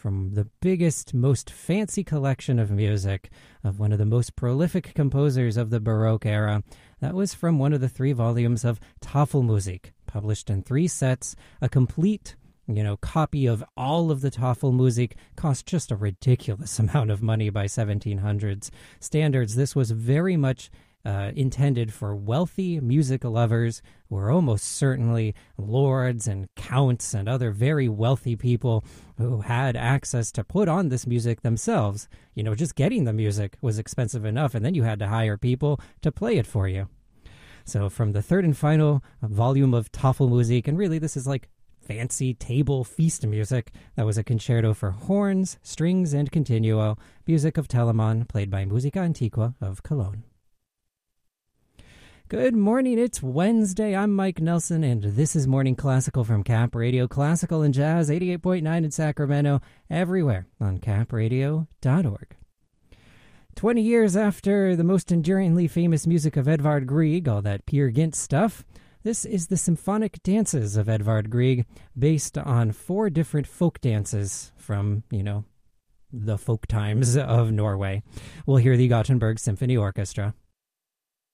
from the biggest, most fancy collection of music of one of the most prolific composers of the Baroque era. That was from one of the 3 volumes of Tafelmusik, published in 3 sets. A complete, copy of all of the Tafelmusik cost just a ridiculous amount of money by 1700s standards. This was very much intended for wealthy music lovers who were almost certainly lords and counts and other very wealthy people who had access to put on this music themselves. Just getting the music was expensive enough, and then you had to hire people to play it for you. So from the 3rd and final volume of Tafelmusik, and really this is like fancy table feast music, that was a concerto for horns, strings, and continuo, music of Telemann, played by Musica Antiqua of Cologne. Good morning, it's Wednesday. I'm Mike Nelson, and this is Morning Classical from Cap Radio, classical and jazz, 88.9 in Sacramento, everywhere on capradio.org. 20 years after the most enduringly famous music of Edvard Grieg, all that Peer Gynt stuff, this is the symphonic dances of Edvard Grieg, based on 4 different folk dances from, the folk times of Norway. We'll hear the Gothenburg Symphony Orchestra.